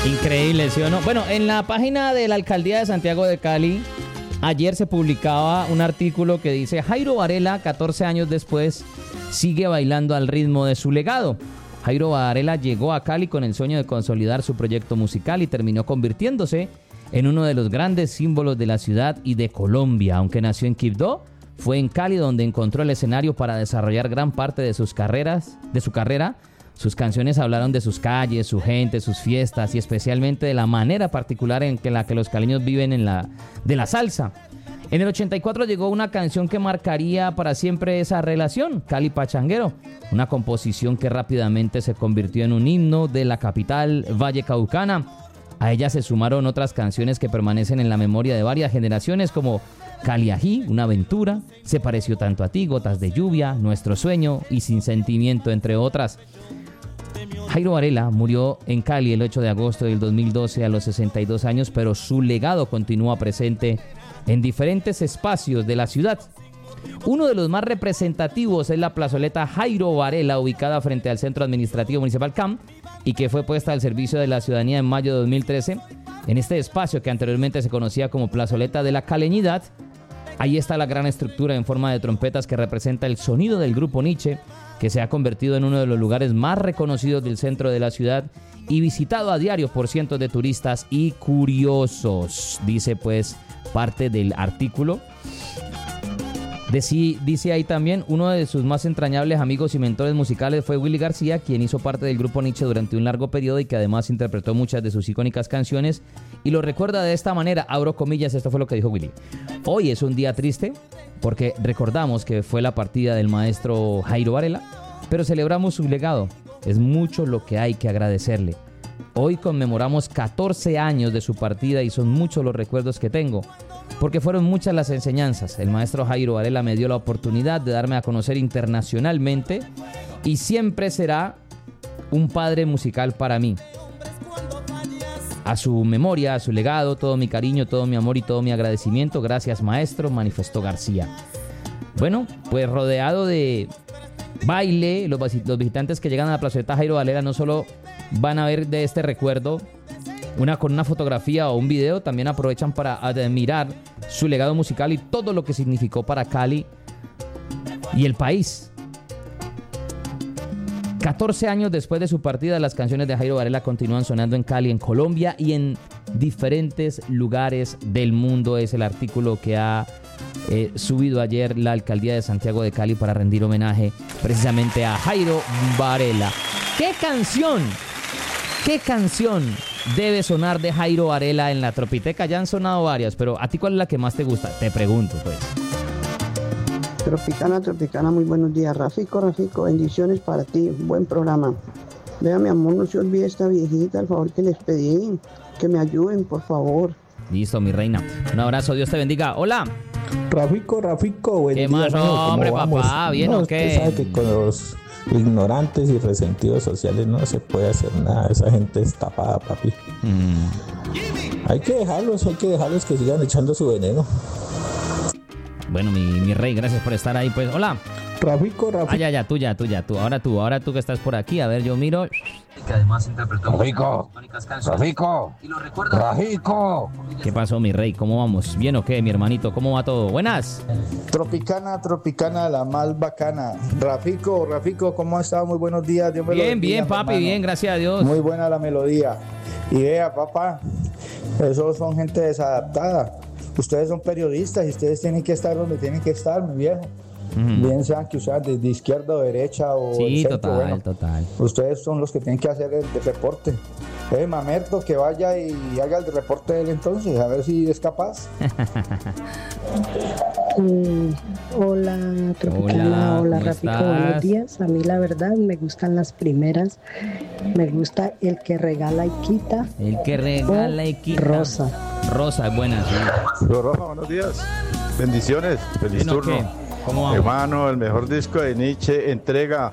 Increíble, ¿sí o no? Bueno, en la página de la Alcaldía de Santiago de Cali, ayer se publicaba un artículo que dice: Jairo Varela, 14 años después, sigue bailando al ritmo de su legado. Jairo Varela llegó a Cali con el sueño de consolidar su proyecto musical y terminó convirtiéndose en uno de los grandes símbolos de la ciudad y de Colombia. Aunque nació en Quibdó, fue en Cali donde encontró el escenario para desarrollar gran parte de su carrera. Sus canciones hablaron de sus calles, su gente, sus fiestas y especialmente de la manera particular en la que los caleños viven de la salsa. En el 84 llegó una canción que marcaría para siempre esa relación, Cali Pachanguero, una composición que rápidamente se convirtió en un himno de la capital vallecaucana. A ella se sumaron otras canciones que permanecen en la memoria de varias generaciones como Cali Ají, Una aventura, Se pareció tanto a ti, Gotas de lluvia, Nuestro sueño y Sin sentimiento, entre otras. Jairo Varela murió en Cali el 8 de agosto del 2012 a los 62 años, pero su legado continúa presente en diferentes espacios de la ciudad. Uno de los más representativos es la plazoleta Jairo Varela, ubicada frente al Centro Administrativo Municipal CAM, y que fue puesta al servicio de la ciudadanía en mayo de 2013. En este espacio, que anteriormente se conocía como Plazoleta de la Caleñidad, ahí está la gran estructura en forma de trompetas que representa el sonido del grupo Nietzsche, que se ha convertido en uno de los lugares más reconocidos del centro de la ciudad y visitado a diario por cientos de turistas y curiosos. Dice pues parte del artículo. Dice ahí también: uno de sus más entrañables amigos y mentores musicales fue Willy García, quien hizo parte del grupo Nietzsche durante un largo periodo y que además interpretó muchas de sus icónicas canciones, y lo recuerda de esta manera, abro comillas, esto fue lo que dijo Willy: hoy es un día triste porque recordamos que fue la partida del maestro Jairo Varela, pero celebramos su legado. Es mucho lo que hay que agradecerle. Hoy conmemoramos 14 años de su partida y son muchos los recuerdos que tengo, porque fueron muchas las enseñanzas. El maestro Jairo Varela me dio la oportunidad de darme a conocer internacionalmente y siempre será un padre musical para mí. A su memoria, a su legado, todo mi cariño, todo mi amor y todo mi agradecimiento. Gracias, maestro, manifestó García. Bueno, pues rodeado de baile, los visitantes que llegan a la plazoleta Jairo Varela no solo van a ver de este recuerdo con una fotografía o un video, también aprovechan para admirar su legado musical y todo lo que significó para Cali y el país. 14 años después de su partida, las canciones de Jairo Varela continúan sonando en Cali, en Colombia y en diferentes lugares del mundo. Es el artículo que ha subido ayer la Alcaldía de Santiago de Cali para rendir homenaje precisamente a Jairo Varela. ¿Qué canción debe sonar de Jairo Varela en la Tropiteca? Ya han sonado varias, pero ¿a ti cuál es la que más te gusta? Te pregunto, pues. Tropicana, muy buenos días. Rafico, bendiciones para ti, buen programa. Vea, mi amor, no se olvide esta viejita, el favor que les pedí, que me ayuden, por favor. Listo, mi reina. Un abrazo, Dios te bendiga. Hola. Rafico, buen día. ¿Qué más, hombre, papá? ¿Bien o qué? Usted sabe que con los ignorantes y resentidos sociales no se puede hacer nada. Esa gente es tapada, papi. Hay que dejarlos que sigan echando su veneno. Bueno, mi rey, gracias por estar ahí, pues. Hola. Rafico. Ya, tú. Ahora tú que estás por aquí. A ver, yo miro. Que además interpretó Rafico. ¿Qué pasó, mi rey? ¿Cómo vamos? ¿Bien o qué, mi hermanito? ¿Cómo va todo? Buenas. Tropicana, la más bacana. Rafico, ¿cómo ha estado? Muy buenos días. Dios me lo bendiga, Bien, papi, hermano. bien, gracias a Dios. Muy buena la melodía. Y vea, papá, esos son gente desadaptada. Ustedes son periodistas y ustedes tienen que estar donde tienen que estar, mi viejo. Bien sean que ustedes de izquierda o derecha o sí, centro, total. Ustedes son los que tienen que hacer el reporte. Mamerto, que vaya y haga el reporte de él entonces, a ver si es capaz. Hola, Tropicana, hola Rafico, estás? buenos días. A mí la verdad me gustan las primeras. Me gusta El que regala y quita. El que regala y quita. Rosa es buena, sí. Rosa, buenos días. Bendiciones, feliz turno. ¿Qué? ¿Cómo vamos? Hermano, el mejor disco de Nietzsche, entrega.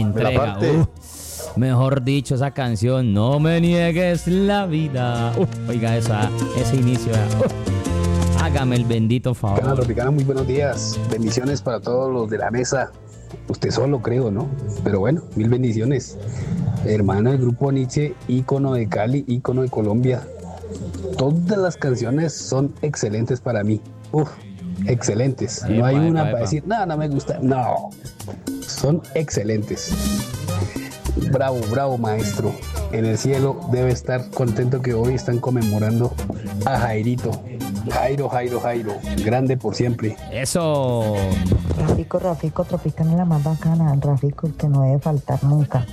Mejor dicho, esa canción, no me niegues la vida. Oiga ese inicio. Hágame el bendito favor. Tropicana, muy buenos días. Bendiciones para todos los de la mesa. Usted solo, creo, ¿no? Pero bueno, mil bendiciones. hermano del grupo Nietzsche, ícono de Cali, ícono de Colombia. Todas las canciones son excelentes para mí. Excelentes. No hay una para decir, no me gusta. No, son excelentes. Bravo, bravo, maestro. En el cielo debe estar contento que hoy están conmemorando a Jairito. Jairo, grande por siempre. Eso. Rafico, Tropicana es la más bacana. Rafico, el que no debe faltar nunca.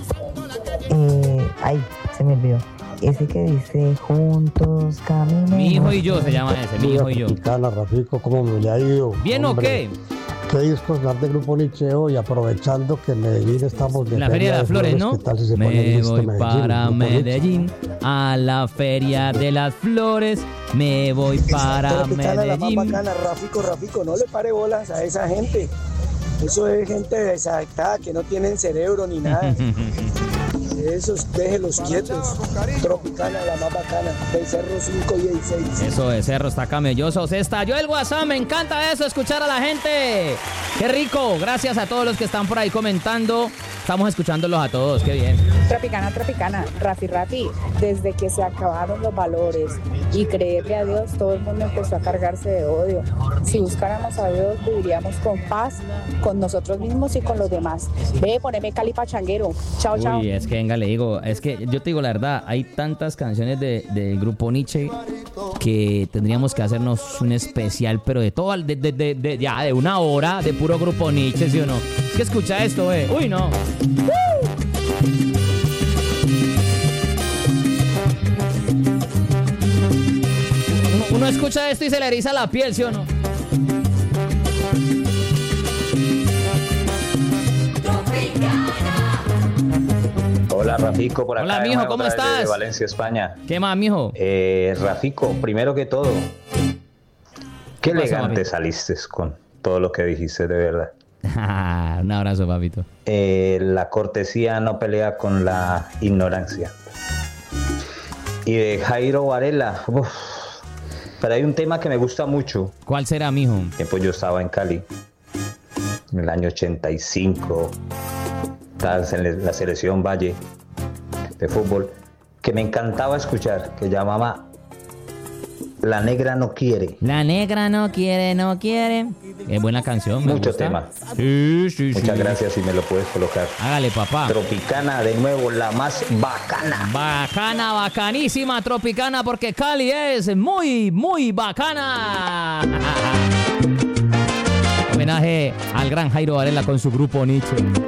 Ay, se me olvidó. Ese que dice juntos caminemos. Mi hijo y yo se llama ese, mi hijo y yo. Tropicana, Rafico, ¿cómo me le ha ido? ¿Bien o qué? ¿Qué discos dar de Grupo Nietzsche hoy? Aprovechando que en Medellín estamos de la Feria de las Flores, ¿no? ¿Qué tal si se me pone voy Medellín, para Medellín, a la Feria de las Flores. Me voy para Tropicana, Medellín. La más bacana, Rafico, no le pare bolas a esa gente. Eso es gente desadaptada que no tienen cerebro ni nada. Esos déjelos quietos. Tropicana, la más bacana, del Cerro 5 y 16. Eso de Cerro está camelloso. Se estalló el WhatsApp, me encanta eso, escuchar a la gente. Qué rico, gracias a todos los que están por ahí comentando. Estamos escuchándolos a todos, qué bien. Tropicana, Rafi, desde que se acabaron los valores y creerle a Dios, todo el mundo empezó a cargarse de odio. Si buscáramos a Dios, viviríamos con paz, con nosotros mismos y con los demás. Ve, poneme Cali Pachanguero. Chao. Uy, es que venga, le digo, es que yo te digo la verdad, hay tantas canciones del grupo Nietzsche que tendríamos que hacernos un especial, pero de todo, de una hora de puro grupo Nietzsche, ¿sí o no? Es que escucha esto, uy, no. Uno escucha esto y se le eriza la piel, ¿sí o no? Hola, Rafico, por acá. Hola, mijo, ¿cómo estás? De Valencia, España. ¿Qué más, mijo? Rafico, primero que todo, qué elegante pasa, saliste con todo lo que dijiste, de verdad. Un abrazo, papito. La cortesía no pelea con la ignorancia. Y de Jairo Varela, pero hay un tema que me gusta mucho. ¿Cuál será, mijo? Pues yo estaba en Cali, en el año 85, estaba en la selección Valle de fútbol, que me encantaba escuchar, que llamaba La Negra No Quiere. La Negra no quiere. Es buena canción, me Mucho gusta. tema. Sí. Muchas gracias, si me lo puedes colocar. Hágale, papá. Tropicana, de nuevo, la más bacana. Bacana, bacanísima, Tropicana, porque Cali es muy, muy bacana. Homenaje al gran Jairo Varela con su grupo Nietzsche.